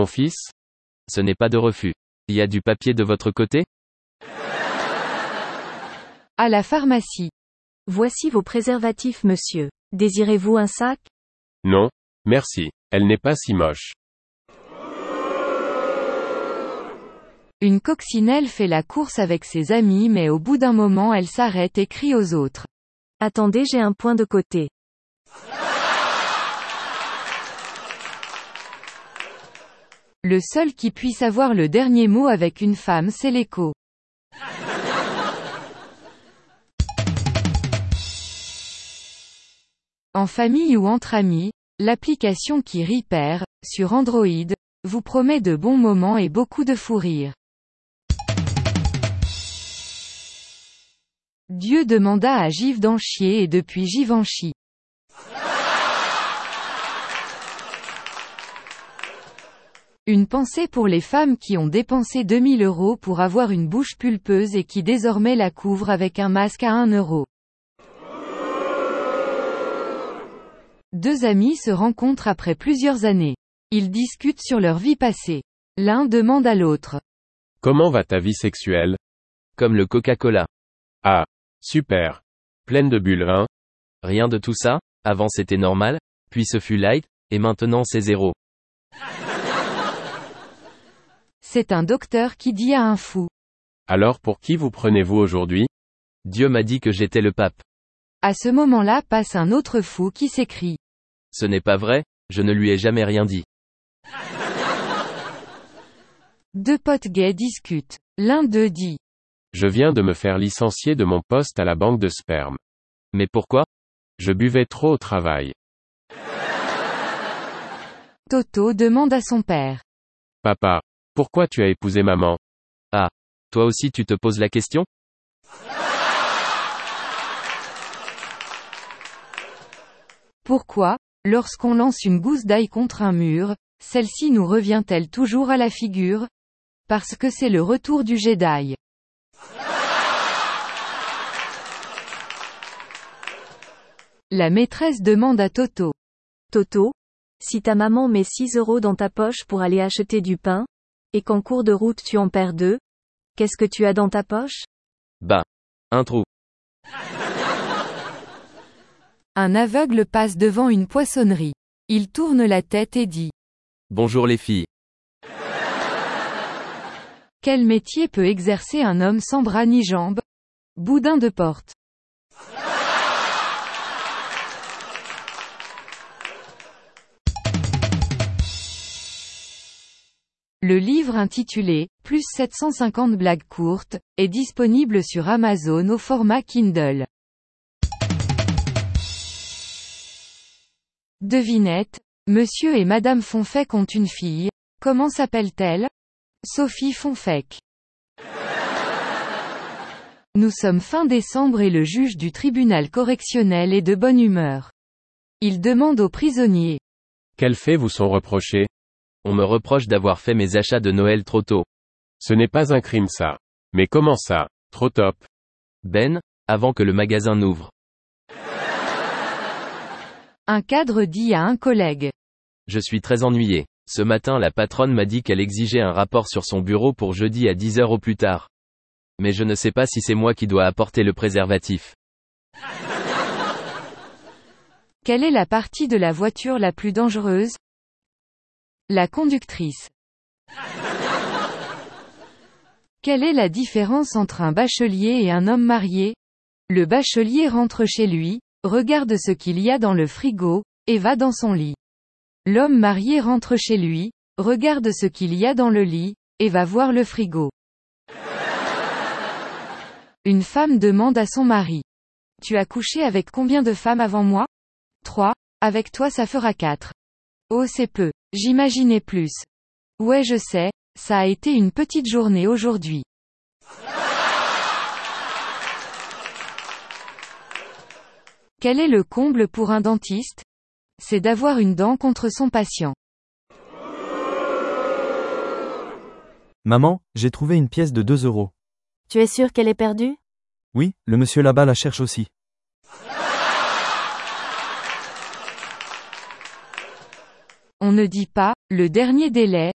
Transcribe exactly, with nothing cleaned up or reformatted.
mon fils? Ce n'est pas de refus. Il y a du papier de votre côté? À la pharmacie. Voici vos préservatifs, monsieur. Désirez-vous un sac? Non, merci. Elle n'est pas si moche. Une coccinelle fait la course avec ses amis mais au bout d'un moment elle s'arrête et crie aux autres. Attendez, j'ai un point de côté. Le seul qui puisse avoir le dernier mot avec une femme, c'est l'écho. En famille ou entre amis, l'application qui Repair, sur Android, vous promet de bons moments et beaucoup de fou rire. Dieu demanda à Givenchy et depuis Givenchy. Une pensée pour les femmes qui ont dépensé deux mille euros pour avoir une bouche pulpeuse et qui désormais la couvrent avec un masque à un euro. Deux amis se rencontrent après plusieurs années. Ils discutent sur leur vie passée. L'un demande à l'autre. Comment va ta vie sexuelle? Comme le Coca-Cola. Ah, super. Pleine de bulles, hein? Rien de tout ça, avant c'était normal, puis ce fut light, et maintenant c'est zéro. C'est un docteur qui dit à un fou. Alors pour qui vous prenez-vous aujourd'hui? Dieu m'a dit que j'étais le pape. À ce moment-là passe un autre fou qui s'écrie. Ce n'est pas vrai, je ne lui ai jamais rien dit. Deux potes gays discutent. L'un d'eux dit. Je viens de me faire licencier de mon poste à la banque de sperme. Mais pourquoi? Je buvais trop au travail. Toto demande à son père. Papa, pourquoi tu as épousé maman? Ah, toi aussi tu te poses la question? Pourquoi, lorsqu'on lance une gousse d'ail contre un mur, celle-ci nous revient-elle toujours à la figure? Parce que c'est le retour du Jedi. La maîtresse demande à Toto. Toto, si ta maman met six euros dans ta poche pour aller acheter du pain, et qu'en cours de route tu en perds deux, qu'est-ce que tu as dans ta poche? Bah, un trou. Un aveugle passe devant une poissonnerie. Il tourne la tête et dit. Bonjour les filles. Quel métier peut exercer un homme sans bras ni jambes? Boudin de porte. Le livre intitulé « Plus sept cent cinquante blagues courtes » est disponible sur Amazon au format Kindle. Devinette, Monsieur et Madame Fonfec ont une fille. Comment s'appelle-t-elle? Sophie Fonfec. Nous sommes fin décembre et le juge du tribunal correctionnel est de bonne humeur. Il demande aux prisonniers. Quels faits vous sont reprochés? On me reproche d'avoir fait mes achats de Noël trop tôt. Ce n'est pas un crime ça. Mais comment ça, trop top? Ben, avant que le magasin n'ouvre. Un cadre dit à un collègue. Je suis très ennuyé. Ce matin la patronne m'a dit qu'elle exigeait un rapport sur son bureau pour jeudi à dix heures au plus tard. Mais je ne sais pas si c'est moi qui dois apporter le préservatif. Quelle est la partie de la voiture la plus dangereuse? La conductrice. Quelle est la différence entre un bachelier et un homme marié? Le bachelier rentre chez lui, regarde ce qu'il y a dans le frigo, et va dans son lit. L'homme marié rentre chez lui, regarde ce qu'il y a dans le lit, et va voir le frigo. Une femme demande à son mari. Tu as couché avec combien de femmes avant moi? Trois. Avec toi ça fera quatre. Oh c'est peu. J'imaginais plus. Ouais je sais, ça a été une petite journée aujourd'hui. Quel est le comble pour un dentiste? C'est d'avoir une dent contre son patient. Maman, j'ai trouvé une pièce de deux euros. Tu es sûr qu'elle est perdue? Oui, le monsieur là-bas la cherche aussi. On ne dit pas, le dernier délai,